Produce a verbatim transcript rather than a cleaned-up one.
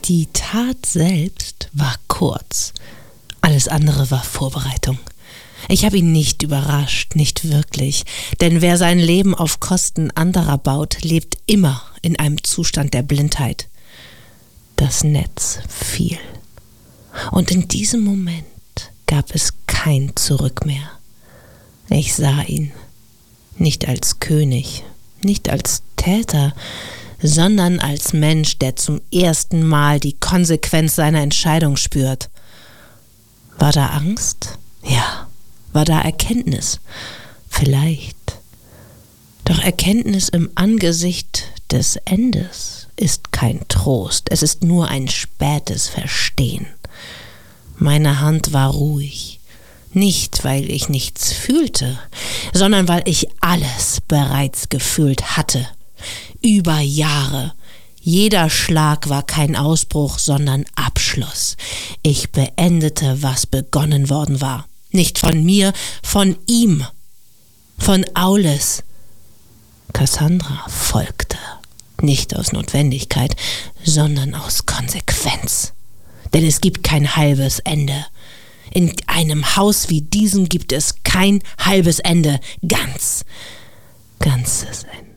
Die Tat selbst war kurz. Alles andere war Vorbereitung. Ich habe ihn nicht überrascht, nicht wirklich. Denn wer sein Leben auf Kosten anderer baut, lebt immer in einem Zustand der Blindheit. Das Netz fiel. Und in diesem Moment gab es kein Zurück mehr. Ich sah ihn. Nicht als König, nicht als Täter, sondern als Mensch, der zum ersten Mal die Konsequenz seiner Entscheidung spürt. War da Angst? Ja. War da Erkenntnis? Vielleicht. Doch Erkenntnis im Angesicht des Endes ist kein Trost, es ist nur ein spätes Verstehen. Meine Hand war ruhig. Nicht, weil ich nichts fühlte, sondern weil ich alles bereits gefühlt hatte. Über Jahre. Jeder Schlag war kein Ausbruch, sondern Abschluss. Ich beendete, was begonnen worden war. Nicht von mir, von ihm. Von Aulis. Cassandra folgte. Nicht aus Notwendigkeit, sondern aus Konsequenz. Denn es gibt kein halbes Ende. In einem Haus wie diesem gibt es kein halbes Ende. Ganz, ganzes Ende.